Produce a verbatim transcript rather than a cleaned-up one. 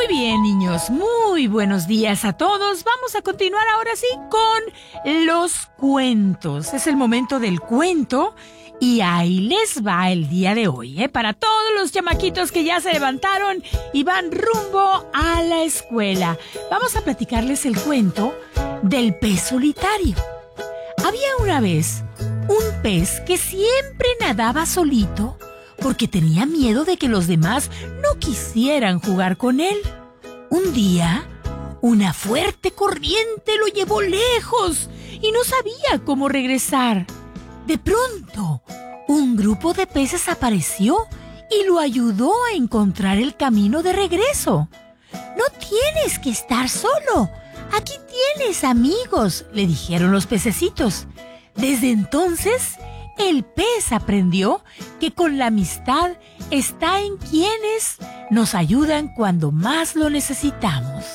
Muy bien, niños, muy buenos días a todos. Vamos a continuar ahora sí con los cuentos. Es el momento del cuento y ahí les va el día de hoy, ¿eh? Para todos los chamaquitos que ya se levantaron y van rumbo a la escuela. Vamos a platicarles el cuento del pez solitario. Había una vez un pez que siempre nadaba solito porque tenía miedo de que los demás no quisieran jugar con él. Un día, una fuerte corriente lo llevó lejos y no sabía cómo regresar. De pronto, un grupo de peces apareció y lo ayudó a encontrar el camino de regreso. «No tienes que estar solo. Aquí tienes amigos», le dijeron los pececitos. Desde entonces, el pez aprendió que con la amistad está en quienes nos ayudan cuando más lo necesitamos.